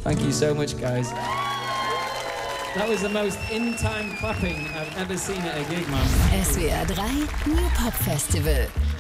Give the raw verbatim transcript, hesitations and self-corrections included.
Thank you so much, guys. That was the most in-time clapping I've ever seen at a gig, man. S W R drei New Pop Festival.